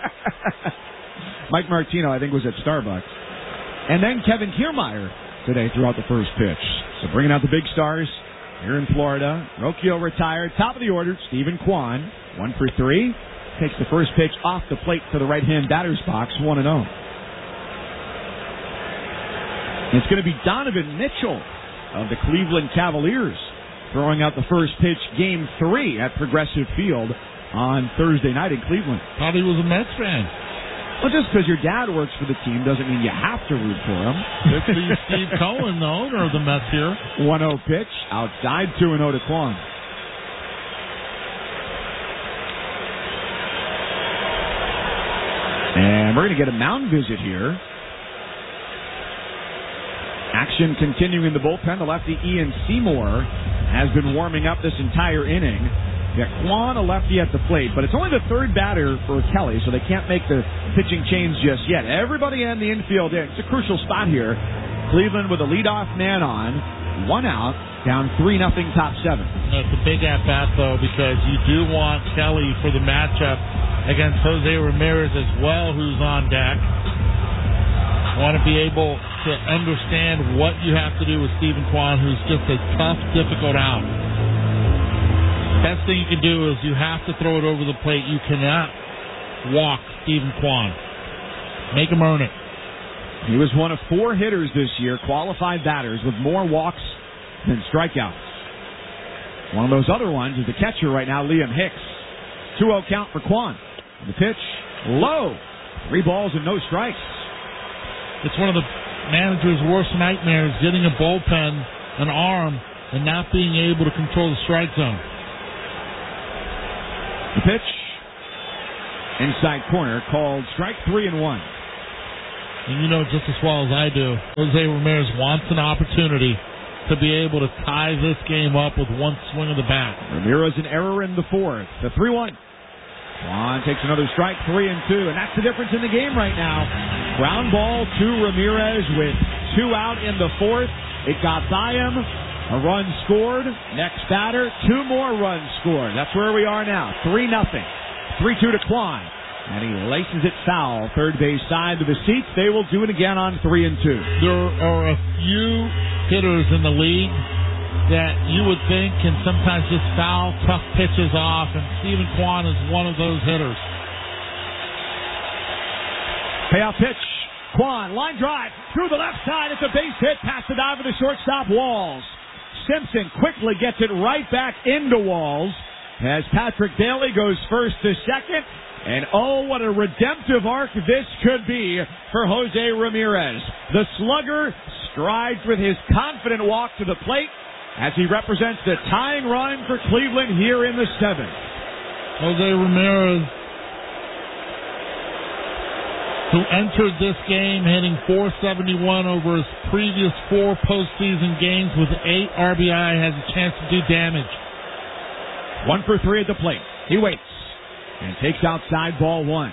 Mike Martino, I think, was at Starbucks. And then Kevin Kiermaier today threw out the first pitch. So bringing out the big stars here in Florida. Rocchio retired. Top of the order, Stephen Kwan. One for three. Takes the first pitch off the plate to the right-hand batter's box. One and oh. It's going to be Donovan Mitchell of the Cleveland Cavaliers throwing out the first pitch, game three at Progressive Field on Thursday night in Cleveland. Thought he was a Mets fan. Well, just because your dad works for the team doesn't mean you have to root for him. This is Steve Cohen, the owner of the Mets here. one oh pitch, outside, two and oh to Kwan. And we're going to get a mound visit here. Action continuing in the bullpen. The lefty Ian Seymour has been warming up this entire inning. You got Kwan, a lefty at the plate, but it's only the third batter for Kelly, so they can't make the pitching change just yet. Everybody in the infield in. It's a crucial spot here. Cleveland with a leadoff man on, one out, down three nothing, top seven. That's a big at-bat, though, because you do want Kelly for the matchup against Jose Ramirez as well, who's on deck. Want to be able to understand what you have to do with Stephen Kwan, who's just a tough, difficult out. Best thing you can do is you have to throw it over the plate. You cannot walk Stephen Kwan. Make him earn it. He was one of four hitters this year, qualified batters, with more walks than strikeouts. One of those other ones is the catcher right now, Liam Hicks. two oh count for Kwan. The pitch, low. Three balls and no strikes. It's one of the manager's worst nightmares, getting a bullpen, an arm, and not being able to control the strike zone. The pitch, inside corner, called strike three and one. And you know just as well as I do, Jose Ramirez wants an opportunity to be able to tie this game up with one swing of the bat. Ramirez an error in the fourth. The three one. Juan takes another strike, three and two, and that's the difference in the game right now. Ground ball to Ramirez with two out in the fourth. It got by him. A run scored. Next batter, two more runs scored. That's where we are now. Three nothing. Three two to Kwan. And he laces it foul. Third base side to the seats. They will do it again on three and two. There are a few hitters in the league that you would think can sometimes just foul tough pitches off, and Stephen Kwan is one of those hitters. Payoff pitch. Kwan, line drive, through the left side. It's a base hit, past the dive of the shortstop, Walls. Simpson quickly gets it right back into Walls as Patrick Daly goes first to second. And oh, what a redemptive arc this could be for Jose Ramirez. The slugger strides with his confident walk to the plate as he represents the tying run for Cleveland here in the seventh. Jose Ramirez, who entered this game hitting four seventy-one over his previous four postseason games with eight R B I, has a chance to do damage. One for three at the plate. He waits and takes outside, ball one.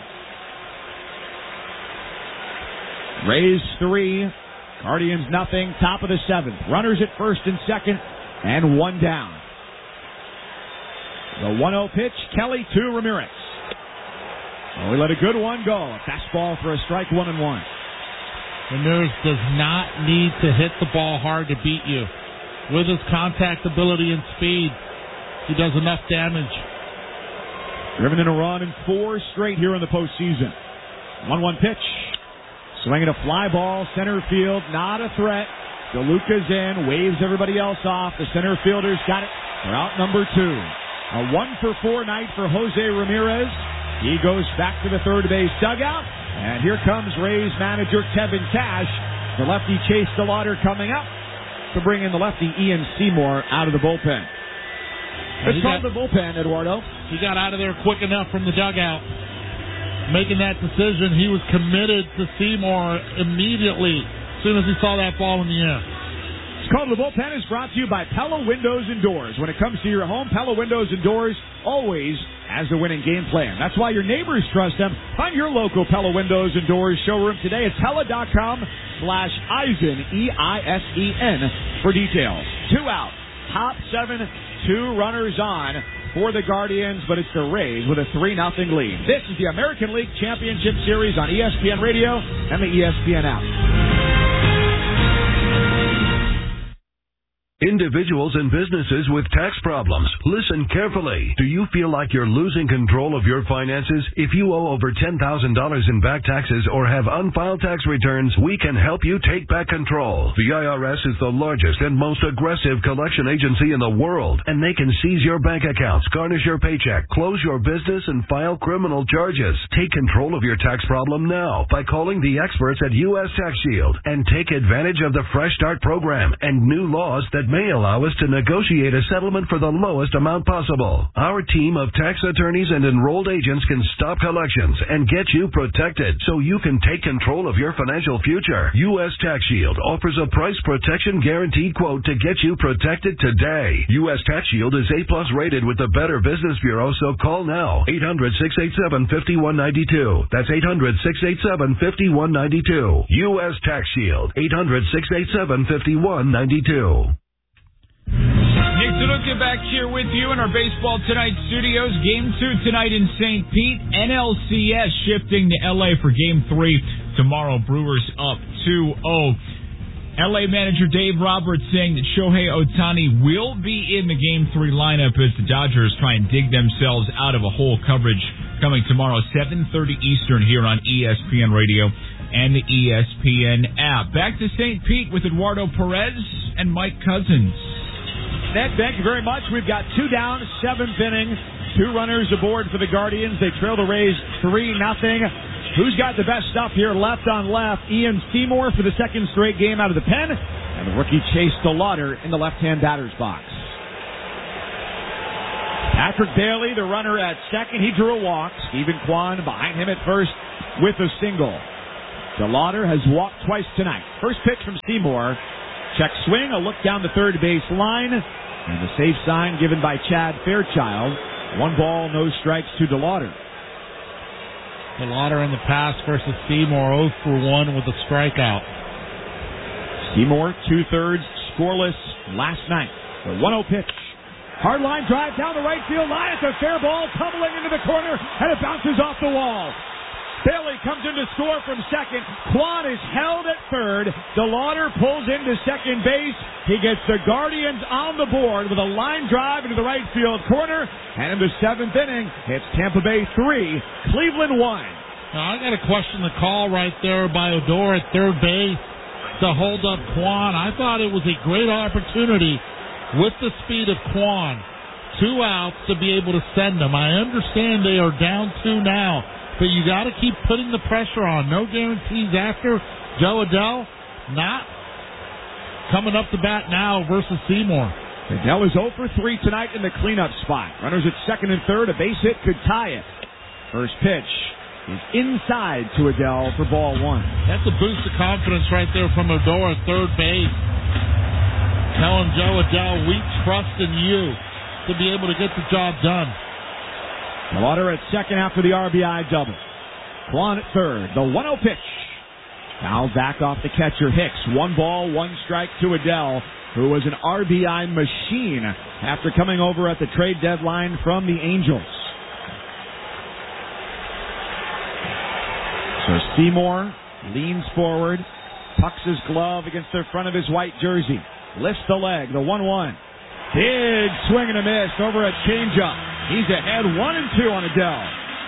Rays three, Guardians nothing, top of the seventh. Runners at first and second, and one down. The one oh pitch, Kelly to Ramirez. Oh, we let a good one go. A fastball for a strike, one and one. Ramirez does not need to hit the ball hard to beat you. With his contact ability and speed, he does enough damage. Driven in a run in four straight here in the postseason. one one pitch. Swinging a fly ball, center field, not a threat. DeLuca's in, waves everybody else off. The center fielder's got it for out number two. A one for four night for Jose Ramirez. He goes back to the third base dugout. And here comes Rays manager Kevin Cash. The lefty Chase DeLauder coming up to bring in the lefty Ian Seymour out of the bullpen. Let's call the bullpen, Eduardo. He got out of there quick enough from the dugout. Making that decision, he was committed to Seymour immediately as soon as he saw that ball in the air. It's called the bullpen is brought to you by Pella Windows and Doors. When it comes to your home, Pella Windows and Doors always has the winning game plan. That's why your neighbors trust them. Find your local Pella Windows and Doors showroom today at Pella.com slash Eisen, E I S E N, for details. Two out, top seven, two runners on for the Guardians, but it's the Rays with a three nothing lead. This is the American League Championship Series on E S P N Radio and the E S P N app. Individuals and businesses with tax problems, listen carefully. Do you feel like you're losing control of your finances? If you owe over ten thousand dollars in back taxes or have unfiled tax returns, we can help you take back control. The I R S is the largest and most aggressive collection agency in the world, and they can seize your bank accounts, garnish your paycheck, close your business, and file criminal charges. Take control of your tax problem now by calling the experts at U S Tax Shield and take advantage of the Fresh Start program and new laws that may allow us to negotiate a settlement for the lowest amount possible. Our team of tax attorneys and enrolled agents can stop collections and get you protected so you can take control of your financial future. U S Tax Shield offers a price protection guaranteed quote to get you protected today. U S Tax Shield is A plus rated with the Better Business Bureau, so call now. eight hundred, six eight seven, five one nine two. That's eight hundred, six eight seven, five one nine two. U S Tax Shield. eight hundred, six eight seven, five one nine two. Nick DeLuca back here with you in our Baseball Tonight studios. Game two tonight in Saint Pete. N L C S shifting to L A for game three tomorrow. Brewers up two oh. L A manager Dave Roberts saying that Shohei Ohtani will be in the game three lineup as the Dodgers try and dig themselves out of a hole. Coverage coming tomorrow, seven thirty Eastern here on E S P N Radio and the E S P N app. Back to Saint Pete with Eduardo Perez and Mike Cousins. Ned, thank you very much. We've got two down, seventh inning, two runners aboard for the Guardians. They trail the Rays three nothing. Who's got the best stuff here left on left? Ian Seymour for the second straight game out of the pen. And the rookie Chase DeLauder in the left-hand batter's box. Patrick Bailey, the runner at second. He drew a walk. Stephen Kwan behind him at first with a single. DeLauder has walked twice tonight. First pitch from Seymour. Check swing, a look down the third base line. And the safe sign given by Chad Fairchild. One ball, no strikes to DeLauder. DeLauder in the pass versus Seymour, oh for one with a strikeout. Seymour, two-thirds, scoreless last night. The one oh pitch. Hard line drive down the right field line. It's a fair ball tumbling into the corner, and it bounces off the wall. Bailey comes in to score from second. Kwan is held at third. DeLauder pulls into second base. He gets the Guardians on the board with a line drive into the right field corner. And in the seventh inning, it's Tampa Bay three, Cleveland one. Now, I got to question the call right there by Odor at third base to hold up Kwan. I thought it was a great opportunity with the speed of Kwan. Two outs to be able to send them. I understand they are down two now. But you got to keep putting the pressure on. No guarantees after. Joe Adell not coming up the bat now versus Seymour. Adell is oh for three tonight in the cleanup spot. Runners at second and third. A base hit could tie it. First pitch is inside to Adell for ball one. That's a boost of confidence right there from Odor at third base. Telling Joe Adell, we trust in you to be able to get the job done. DeLauder at second after the R B I double. Kwan at third. The one oh pitch. Foul back off the catcher Hicks. One ball, one strike to Adell, who was an R B I machine after coming over at the trade deadline from the Angels. So Seymour leans forward, tucks his glove against the front of his white jersey, lifts the leg, the one one. Big swing and a miss over a changeup. He's ahead one and two on Adell.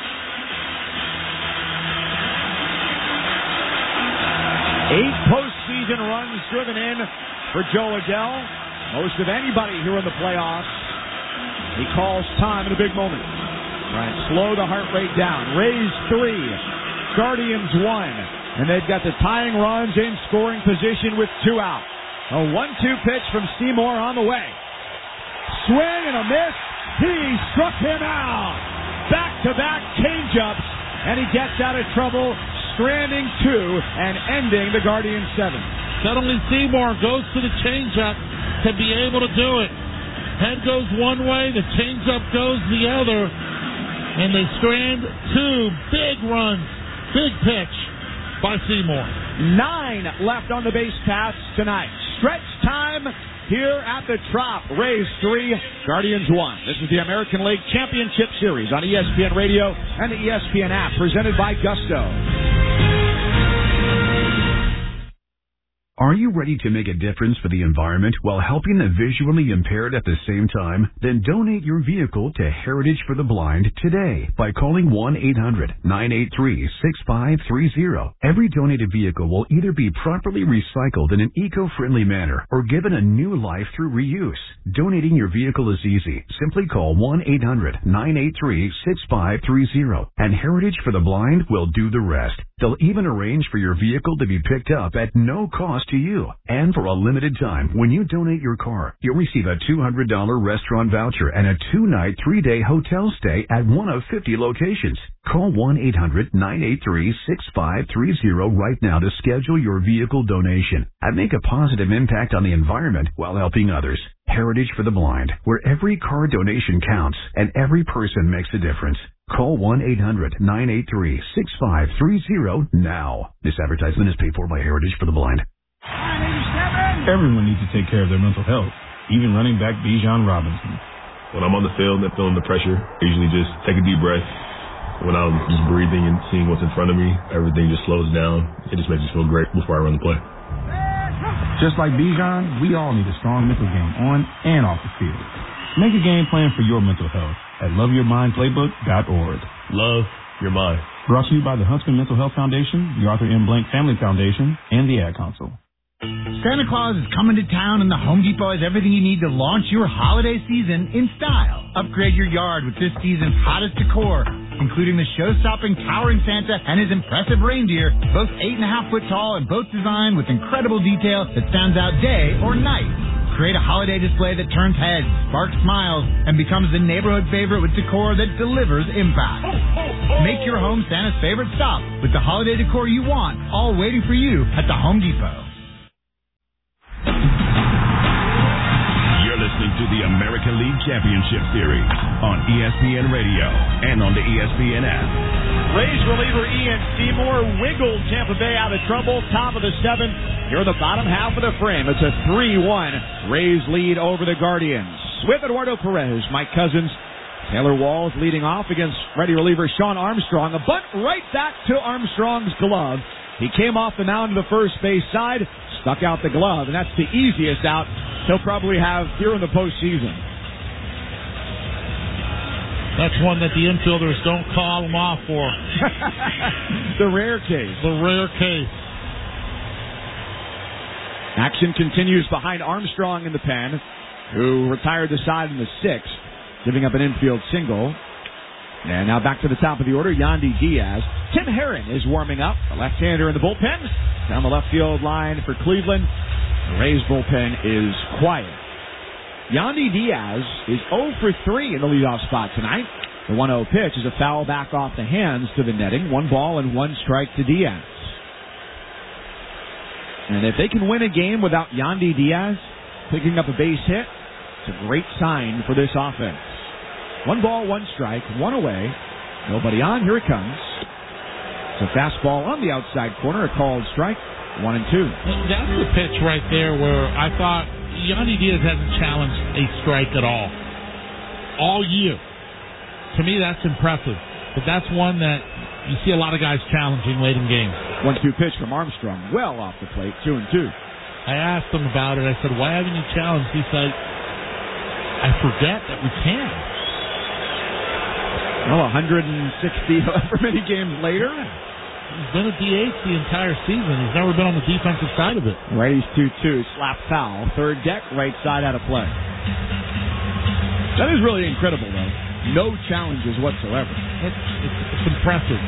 Eight postseason runs driven in for Joe Adell. Most of anybody here in the playoffs. He calls time in a big moment. Trying to slow the heart rate down. Rays three, Guardians one. And they've got the tying runs in scoring position with two out. A one two pitch from Seymour on the way. Swing and a miss. He struck him out. Back-to-back changeups, and he gets out of trouble, stranding two and ending the Guardian seven. Suddenly Seymour goes to the changeup to be able to do it. Head goes one way, the changeup goes the other, and they strand two big runs. Big pitch by Seymour. Nine left on the base paths tonight. Stretch time here at the Trop. Rays three, Guardians one. This is the American League Championship Series on E S P N Radio and the E S P N app, presented by Gusto. Are you ready to make a difference for the environment while helping the visually impaired at the same time? Then donate your vehicle to Heritage for the Blind today by calling one eight hundred nine eight three six five three zero. Every donated vehicle will either be properly recycled in an eco-friendly manner or given a new life through reuse. Donating your vehicle is easy. Simply call one eight hundred nine eight three six five three zero and Heritage for the Blind will do the rest. They'll even arrange for your vehicle to be picked up at no cost to you. And for a limited time, when you donate your car, you'll receive a two hundred dollars restaurant voucher and a two-night, three-day hotel stay at one of fifty locations. Call one eight hundred nine eight three six five three zero right now to schedule your vehicle donation and make a positive impact on the environment while helping others. Heritage for the Blind, where every car donation counts and every person makes a difference. Call one eight hundred nine eight three six five three zero now. This advertisement is paid for by Heritage for the Blind. Everyone needs to take care of their mental health, even running back Bijan Robinson. When I'm on the field and feeling the pressure, I usually just take a deep breath. When I'm just breathing and seeing what's in front of me, everything just slows down. It just makes me feel great before I run the play. Just like Bijan, we all need a strong mental game on and off the field. Make a game plan for your mental health at love your mind playbook dot org. Love your mind. Brought to you by the Huntsman Mental Health Foundation, the Arthur M. Blank Family Foundation, and the Ad Council. Santa Claus is coming to town, and the Home Depot has everything you need to launch your holiday season in style. Upgrade your yard with this season's hottest decor, including the show-stopping towering Santa and his impressive reindeer, both eight and a half foot tall and both designed with incredible detail that stands out day or night. Create a holiday display that turns heads, sparks smiles, and becomes the neighborhood favorite with decor that delivers impact. Make your home Santa's favorite stop with the holiday decor you want, all waiting for you at the Home Depot. You're listening to the American League Championship Series on E S P N Radio and on the E S P N app. Rays reliever Ian Seymour wiggled Tampa Bay out of trouble. Top of the seventh. You're the bottom half of the frame. It's a three one Rays lead over the Guardians. With Eduardo Perez, Mike Cousins, Taylor Walls leading off against ready reliever Sean Armstrong. A bunt right back to Armstrong's glove. He came off the mound to the first base side, stuck out the glove, and that's the easiest out he'll probably have here in the postseason. That's one that the infielders don't call him off for. The rare case. The rare case. Action continues behind Armstrong in the pen, who retired the side in the sixth, giving up an infield single. And now back to the top of the order, Yandy Diaz. Tim Herron is warming up, a left-hander in the bullpen. Down the left field line for Cleveland. The Rays bullpen is quiet. Yandy Diaz is oh for three in the leadoff spot tonight. The one oh pitch is a foul back off the hands to the netting. One ball and one strike to Diaz. And if they can win a game without Yandy Diaz picking up a base hit, it's a great sign for this offense. One ball, one strike, one away. Nobody on. Here it comes. It's a fastball on the outside corner, a called strike, one and two. That's the pitch right there where I thought Yandy Diaz hasn't challenged a strike at all. All year. To me, that's impressive. But that's one that you see a lot of guys challenging late in games. one two pitch from Armstrong, well off the plate, two and two. I asked him about it. I said, why haven't you challenged? He said, I forget that we can. Well, one hundred sixty however many games later. He's been a D H the entire season. He's never been on the defensive side of it. Righty's two two, slap foul. Third deck, right side out of play. That is really incredible, though. No challenges whatsoever. It's, it's, it's impressive.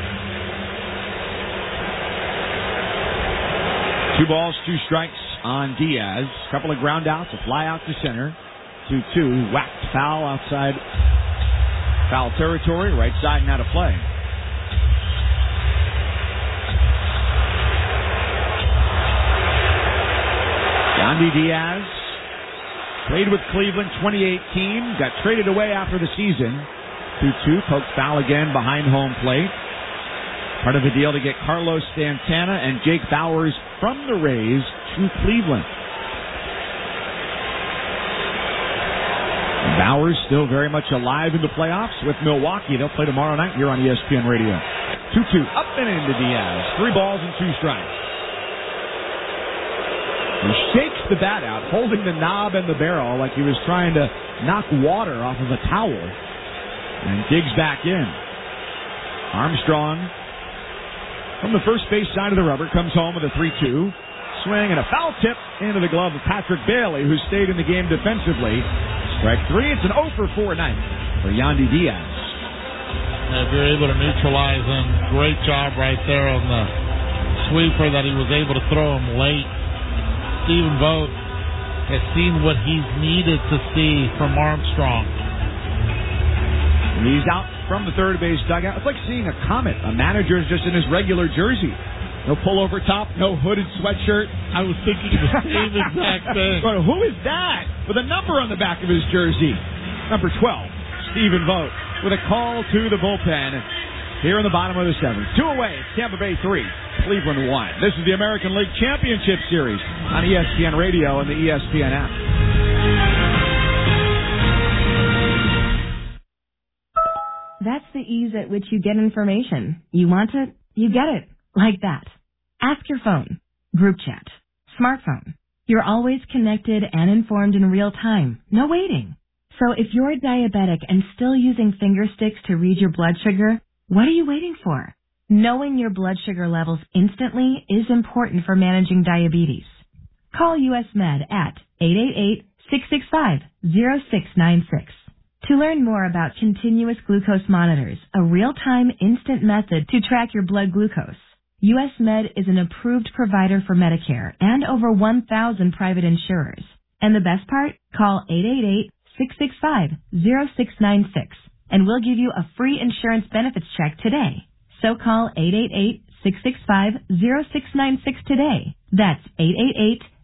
Two balls, two strikes on Diaz. Couple of ground outs, a fly out to center. two two, whacked foul outside foul territory, right side and out of play. Yandy Diaz played with Cleveland twenty eighteen, got traded away after the season. two two, poked foul again behind home plate. Part of the deal to get Carlos Santana and Jake Bauers from the Rays to Cleveland. Bauers still very much alive in the playoffs with Milwaukee. They'll play tomorrow night here on E S P N Radio. two two, up and into Diaz. Three balls and two strikes. He shakes the bat out, holding the knob and the barrel like he was trying to knock water off of a towel, and digs back in. Armstrong, from the first base side of the rubber, comes home with a three two. Swing and a foul tip into the glove of Patrick Bailey, who stayed in the game defensively. Strike three. It's an oh for four night for Yandy Diaz. If you're able to neutralize him, great job right there on the sweeper that he was able to throw him late. Stephen Vogt has seen what he's needed to see from Armstrong. He's out from the third base dugout. It's like seeing a comet. A manager is just in his regular jersey. No pullover top, no hooded sweatshirt. I was thinking the same exact thing. But who is that? With a number on the back of his jersey. Number twelve, Stephen Vogt, with a call to the bullpen here in the bottom of the seventh. Two away, Tampa Bay three, Cleveland one. This is the American League Championship Series on E S P N Radio and the E S P N app. That's the ease at which you get information. You want it, you get it. Like that. Ask your phone. Group chat. Smartphone. You're always connected and informed in real time. No waiting. So if you're diabetic and still using finger sticks to read your blood sugar, what are you waiting for? Knowing your blood sugar levels instantly is important for managing diabetes. Call U S Med at eight eight eight, six six five, zero six nine six. To learn more about continuous glucose monitors, a real-time instant method to track your blood glucose, U S Med is an approved provider for Medicare and over one thousand private insurers. And the best part? Call eight eight eight, six six five, zero six nine six and we'll give you a free insurance benefits check today. So call eight eight eight, six six five, zero six nine six today. That's eight eight eight,